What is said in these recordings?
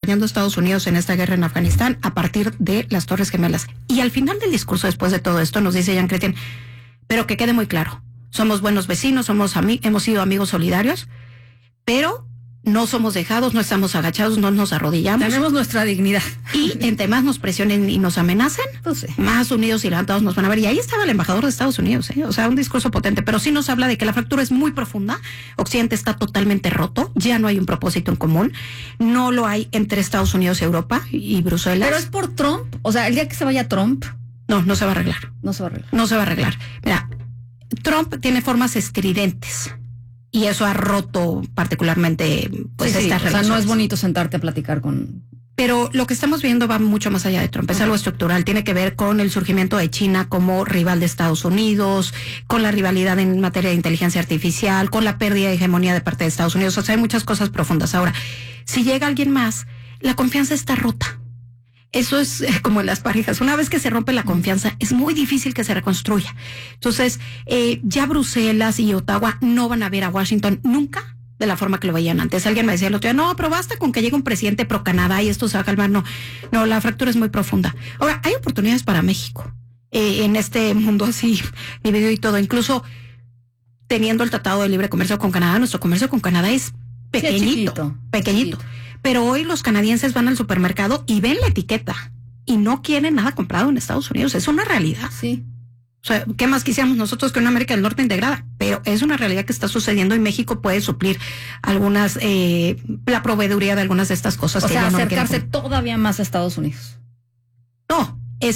acompañando a Estados Unidos en esta guerra en Afganistán a partir de las Torres Gemelas. Y al final del discurso, después de todo esto, nos dice Jan Chrétien, pero que quede muy claro, somos buenos vecinos, hemos sido amigos solidarios, pero no somos dejados, no estamos agachados, no nos arrodillamos. Tenemos nuestra dignidad. Y entre más nos presionen y nos amenacen, Pues sí. más unidos y levantados nos van a ver. Y ahí estaba el embajador de Estados Unidos, o sea, un discurso potente, pero sí nos habla de que la fractura es muy profunda. Occidente está totalmente roto, ya no hay un propósito en común, no lo hay entre Estados Unidos, Europa y Bruselas. Pero es por Trump, o sea, el día que se vaya Trump, No se va a arreglar. no se va a arreglar. No se va a arreglar. Mira, Trump tiene formas estridentes y eso ha roto particularmente pues Sí, estas o sea, relaciones. no es bonito sentarte a platicar con... Pero lo que estamos viendo va mucho más allá de Trump, es algo estructural, tiene que ver con el surgimiento de China como rival de Estados Unidos, con la rivalidad en materia de inteligencia artificial, con la pérdida de hegemonía de parte de Estados Unidos, o sea, hay muchas cosas profundas. Ahora, si llega alguien más, la confianza está rota. Eso es como en las parejas. Una vez que se rompe la confianza, es muy difícil que se reconstruya. Entonces, ya Bruselas y Ottawa no van a ver a Washington nunca de la forma que lo veían antes. Alguien me decía el otro día, no, pero basta con que llegue un presidente pro Canadá y esto se va a calmar. No, la fractura es muy profunda. Ahora, hay oportunidades para México en este mundo así dividido y todo. Incluso teniendo el Tratado de Libre Comercio con Canadá, nuestro comercio con Canadá es pequeñito. Pero hoy los canadienses van al supermercado y ven la etiqueta y no quieren nada comprado en Estados Unidos. Es una realidad. Sí. O sea, ¿qué más quisiéramos nosotros que una América del Norte integrada? Pero es una realidad que está sucediendo y México puede suplir algunas, la proveeduría de algunas de estas cosas. O que sea, ya no acercarse quieren. todavía más a Estados Unidos. No,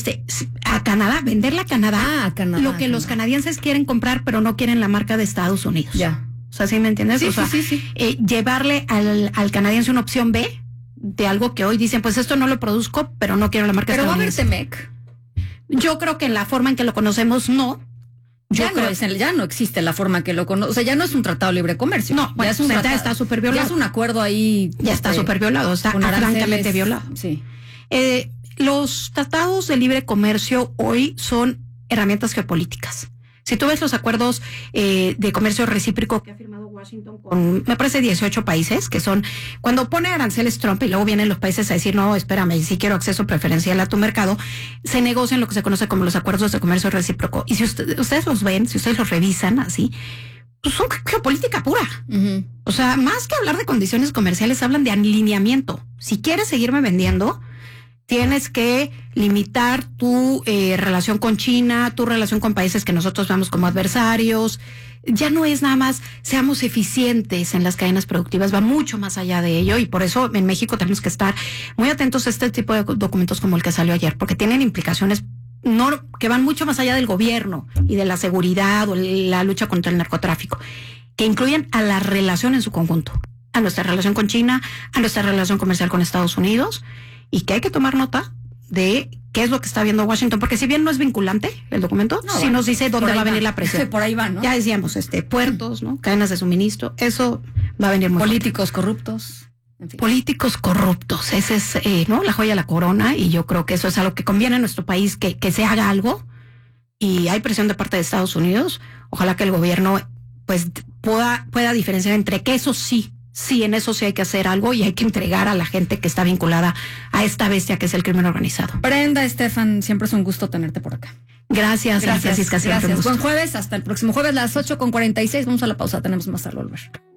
a Canadá, venderle a Canadá. A Canadá. Lo que los canadienses quieren comprar, pero no quieren la marca de Estados Unidos. Ya. O sea, ¿sí me entiendes? Sí, o sea, sí. llevarle al canadiense una opción B de algo que hoy dicen, pues esto no lo produzco, pero no quiero la marca Pero va a haber estadounidense. Temec. Yo creo que en la forma en que lo conocemos, no. Ya no existe la forma que lo conoce. O sea, ya no es un tratado de libre comercio. No, bueno, ya está súper violado. Ya es un acuerdo ahí. Ya está súper violado, está con aranceles, francamente violado. Sí. Los tratados de libre comercio hoy son herramientas geopolíticas. Si tú ves los acuerdos de comercio recíproco que ha firmado Washington con, me parece, 18 países, que son, cuando pone aranceles Trump y luego vienen los países a decir, no, espérame, si quiero acceso preferencial a tu mercado, se negocian lo que se conoce como los acuerdos de comercio recíproco. Y si ustedes los ven, si ustedes los revisan así, pues son geopolítica pura. Uh-huh. O sea, más que hablar de condiciones comerciales, hablan de alineamiento. Si quieres seguirme vendiendo, tienes que limitar tu relación con China, tu relación con países que nosotros vemos como adversarios. Ya no es nada más seamos eficientes en las cadenas productivas, va mucho más allá de ello y por eso en México tenemos que estar muy atentos a este tipo de documentos como el que salió ayer, porque tienen implicaciones que van mucho más allá del gobierno y de la seguridad o la lucha contra el narcotráfico, que incluyen a la relación en su conjunto, a nuestra relación con China, a nuestra relación comercial con Estados Unidos, y que hay que tomar nota de qué es lo que está viendo Washington, porque si bien no es vinculante el documento, sí nos dice dónde va a venir la presión. Por ahí va, ¿no? Ya decíamos, puertos, ¿no? Cadenas de suministro, eso va a venir muy políticos corruptos. En fin. Políticos corruptos, ese es, ¿no? La joya de la corona, y yo creo que eso es algo que conviene a nuestro país, que se haga algo, y hay presión de parte de Estados Unidos. Ojalá que el gobierno, pues, pueda diferenciar entre que eso sí, en eso sí hay que hacer algo y hay que entregar a la gente que está vinculada a esta bestia que es el crimen organizado. Brenda, Estefan, siempre es un gusto tenerte por acá. Gracias, Francisca, siempre un gusto. Buen jueves, hasta el próximo jueves, las 8:46. Vamos a la pausa, tenemos más al volver.